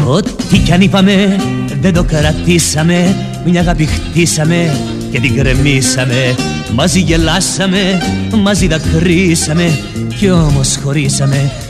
Ό,τι κι αν είπαμε δεν το κρατήσαμε. Μια αγάπη χτίσαμε και την κρεμίσαμε. Μαζί γελάσαμε, μαζί δακρύσαμε κι όμως χωρίσαμε.